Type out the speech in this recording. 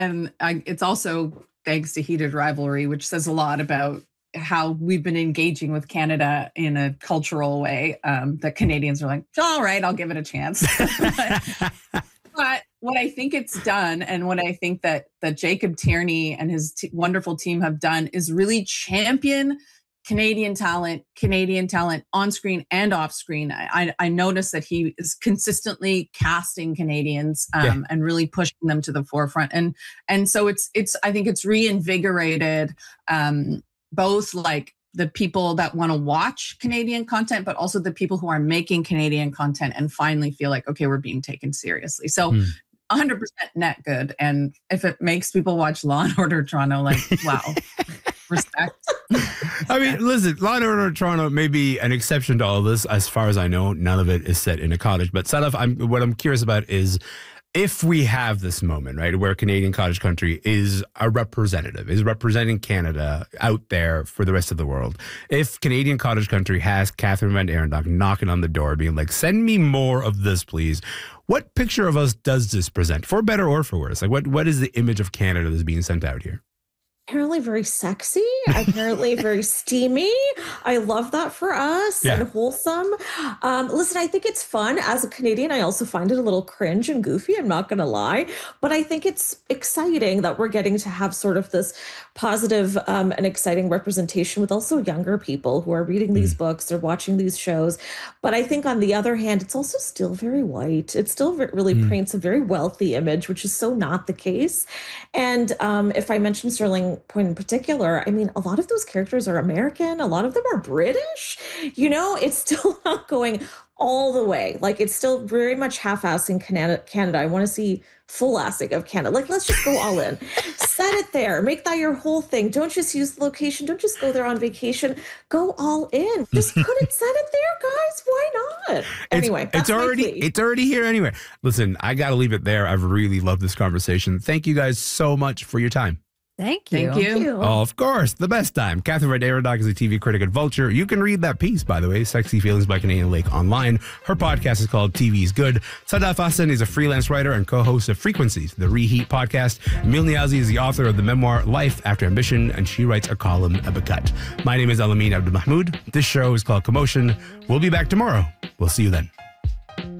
And it's also thanks to Heated Rivalry, which says a lot about how we've been engaging with Canada in a cultural way, that Canadians are like, all right, I'll give it a chance. But what I think it's done, and what I think that Jacob Tierney and his wonderful team have done, is really champion Canadian talent on screen and off screen. I noticed that he is consistently casting Canadians and really pushing them to the forefront. And so it's I think it's reinvigorated both like the people that want to watch Canadian content, but also the people who are making Canadian content and finally feel like, okay, we're being taken seriously. So 100% net good. And if it makes people watch Law and Order Toronto, like, wow, respect. I mean, listen, Law and Order Toronto may be an exception to all this. As far as I know, none of it is set in a cottage. But Sadaf, what I'm curious about is, if we have this moment, right, where Canadian Cottage Country is a representative, is representing Canada out there for the rest of the world, if Canadian Cottage Country has Catherine Van Arendonk knocking on the door being like, send me more of this, please, what picture of us does this present, for better or for worse? Like, what is the image of Canada that's being sent out here? Apparently very sexy, apparently very steamy. I love that for us, and wholesome. Listen, I think it's fun. As a Canadian, I also find it a little cringe and goofy, I'm not going to lie. But I think it's exciting that we're getting to have sort of this positive and exciting representation with also younger people who are reading these books or watching these shows. But I think on the other hand, it's also still very white. It still really paints a very wealthy image, which is so not the case. And if I mention Sterling Point in particular, I mean, a lot of those characters are American. A lot of them are British. You know, it's still not going all the way. Like, it's still very much half-assing Canada. I want to see full-assing of Canada. Like, let's just go all in. Set it there. Make that your whole thing. Don't just use the location. Don't just go there on vacation. Go all in. Just set it there, guys. Why not? Anyway, it's already here anyway. Listen, I got to leave it there. I've really loved this conversation. Thank you guys so much for your time. Thank you. Thank you. Oh, of course, the best time. Catherine Van Arendonk is a TV critic at Vulture. You can read that piece, by the way, Sexy Feelings by Canadian Lake, online. Her podcast is called TV's Good. Sadaf Hassan is a freelance writer and co-host of Frequencies, the Reheat podcast. Emil Niazi is the author of the memoir Life After Ambition, and she writes a column at Becut. My name is Alamin Abdulmahmoud. This show is called Commotion. We'll be back tomorrow. We'll see you then.